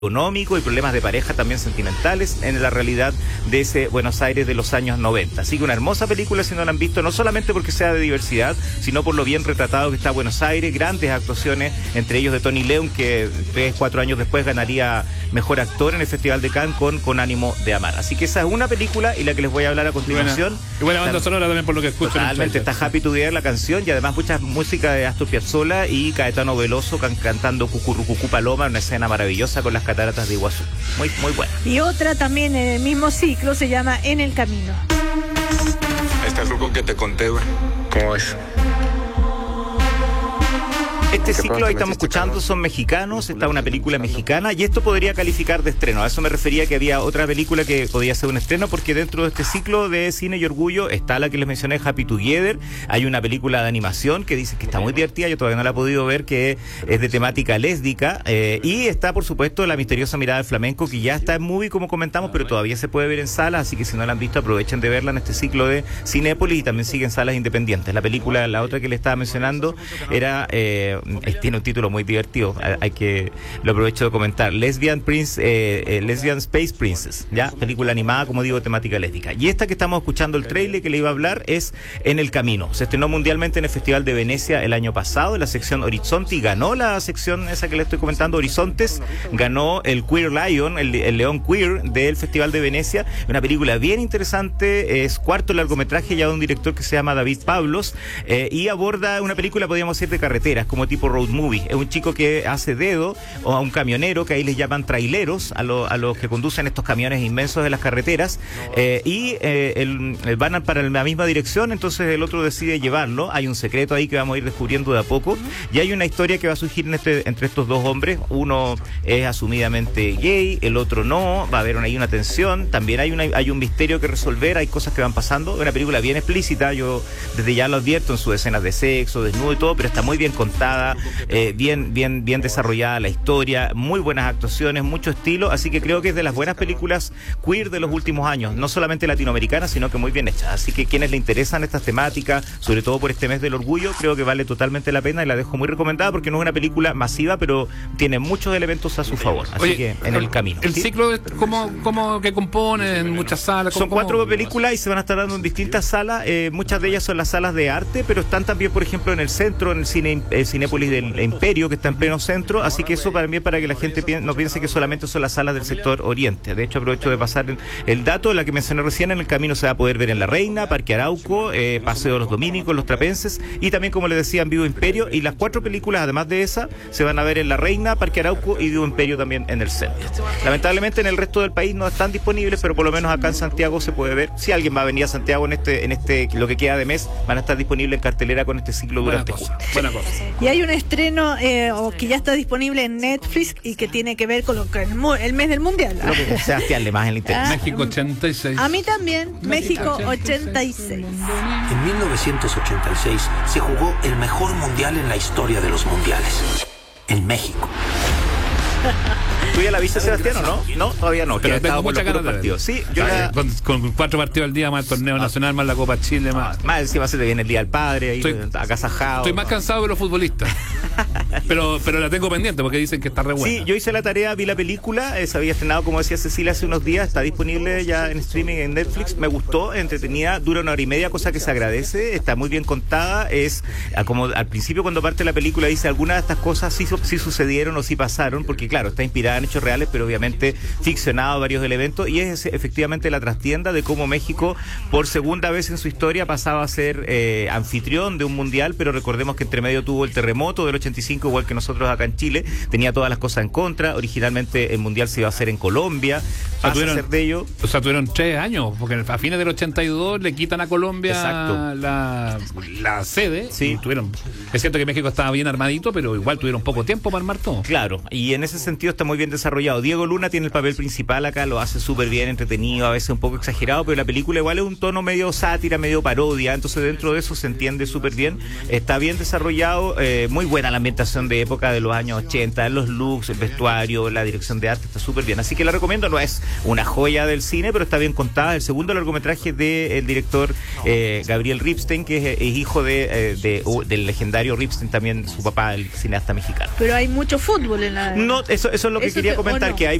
económico y problemas de pareja también sentimentales en la realidad de ese Buenos Aires de los años 90. Así que una hermosa película si no la han visto, no solamente porque sea de diversidad, sino por lo bien retratado que está Buenos Aires, grandes actuaciones, entre ellos de Tony Leung, que 3-4 años después ganaría Mejor Actor en el Festival de Cannes con Ánimo de Amar. Así que esa es una película y la que les voy a hablar a continuación. Y buena banda sonora también por lo que escucho. Totalmente, está Happy Together la canción y además mucha música de Astor Piazzolla y Caetano Veloso cantando Cucurrucucú Paloma, una escena maravillosa con las cataratas de Iguazú. Muy, muy buena. Y otra también en el mismo ciclo se llama En el Camino. Este truco que te conté, güey. ¿Cómo es? Este ciclo ahí estamos escuchando son mexicanos, está una película mexicana y esto podría calificar de estreno. A eso me refería que había otra película que podía ser un estreno porque dentro de este ciclo de cine y orgullo está la que les mencioné, Happy Together. Hay una película de animación que dice que está muy divertida, yo todavía no la he podido ver, que es de temática lésbica y está por supuesto La misteriosa mirada del flamenco, que ya está en movie como comentamos, pero todavía se puede ver en salas, así que si no la han visto aprovechen de verla en este ciclo de Cinépolis y también siguen salas independientes. La película, la otra que le estaba mencionando era... tiene un título muy divertido, lo aprovecho de comentar, Lesbian Space Princess, ya, película animada, como digo, temática lésbica. Y esta que estamos escuchando el trailer que le iba a hablar es En el Camino. Se estrenó mundialmente en el Festival de Venecia el año pasado, en la sección Horizonte, y ganó la sección esa que le estoy comentando, Horizontes, ganó el Queer Lion, el León Queer del Festival de Venecia. Una película bien interesante, es cuarto largometraje ya de un director que se llama David Pablos, y aborda una película, podríamos decir, de carreteras, como tipo road movie. Es un chico que hace dedo o a un camionero, que ahí les llaman traileros a los que conducen estos camiones inmensos de las carreteras, van para la misma dirección, entonces el otro decide llevarlo. Hay un secreto ahí que vamos a ir descubriendo de a poco y hay una historia que va a surgir entre estos dos hombres. Uno es asumidamente gay, el otro no, va a haber ahí una tensión, también hay un misterio que resolver, hay cosas que van pasando. Es una película bien explícita, yo desde ya lo advierto en sus escenas de sexo, desnudo y todo, pero está muy bien contada, bien desarrollada la historia, muy buenas actuaciones, mucho estilo, así que creo que es de las buenas películas queer de los últimos años, no solamente latinoamericanas, sino que muy bien hechas. Así que quienes le interesan estas temáticas, sobre todo por este mes del orgullo, creo que vale totalmente la pena y la dejo muy recomendada porque no es una película masiva, pero tiene muchos elementos a su favor. Así Oye, que En el Camino. El ¿sí? ciclo, ¿cómo que compone en muchas salas? Son 4 películas y se van a estar dando en distintas salas. Muchas de ellas son las salas de arte, pero están también, por ejemplo, en el centro, en el Cinépolis del Imperio, que está en pleno centro, así que eso para que la gente no piense que solamente son las salas del sector oriente. De hecho, aprovecho de pasar el dato, la que mencioné recién. En el Camino se va a poder ver en La Reina, Parque Arauco, Paseo de los Dominicos, Los Trapenses y también, como les decía, en Vivo Imperio. Y las 4 películas, además de esa, se van a ver en La Reina, Parque Arauco y Vivo Imperio también en el centro. Lamentablemente en el resto del país no están disponibles, pero por lo menos acá en Santiago se puede ver. Si alguien va a venir a Santiago en este lo que queda de mes, van a estar disponibles en cartelera con este ciclo durante junio. Buena cosa. Y hay un estreno que ya está disponible en Netflix y que tiene que ver con el mes del Mundial. Sebastián Le más en el internet. México 86. A mí también, México 86. En 1986 se jugó el mejor mundial en la historia de los mundiales. En México. ¿Tú ya la viste, Sebastián, o no? No, todavía no. Pero que tengo muchas ganas de partidos. Sí, yo con 4 partidos al día, más el torneo nacional, más la Copa Chile, más encima se te viene el Día del Padre, ahí agasajado. Estoy más cansado que los futbolistas. pero la tengo pendiente porque dicen que está re buena. Sí, yo hice la tarea, vi la película, se había estrenado, como decía Cecilia, hace unos días, está disponible ya en streaming en Netflix. Me gustó, entretenida, dura 1 hora y media, cosa que se agradece, está muy bien contada. Es como al principio, cuando parte la película, dice algunas de estas cosas sí sucedieron o sí pasaron, porque claro, está inspirada en hechos reales, pero obviamente ficcionado varios elementos, y es efectivamente la trastienda de cómo México por segunda vez en su historia pasaba a ser anfitrión de un mundial, pero recordemos que entre medio tuvo el terremoto del 85, igual que nosotros acá en Chile, tenía todas las cosas en contra. Originalmente el mundial se iba a hacer en Colombia, tuvieron 3 años, porque a fines del 82 le quitan a Colombia la sede. Sí. Es cierto que México estaba bien armadito, pero igual tuvieron poco tiempo para armar todo. Claro, y en ese sentido está muy bien desarrollado. Diego Luna tiene el papel principal acá, lo hace súper bien, entretenido, a veces un poco exagerado, pero la película igual es un tono medio sátira, medio parodia, entonces dentro de eso se entiende súper bien, está bien desarrollado, muy buena la ambientación de época de los años 80, los looks, el vestuario, la dirección de arte, está súper bien, así que la recomiendo. No es una joya del cine, pero está bien contada. El segundo largometraje del director Gabriel Ripstein, que es hijo del legendario Ripstein, también su papá, el cineasta mexicano. Pero hay mucho fútbol en la... No, eso es lo que quería comentar, que hay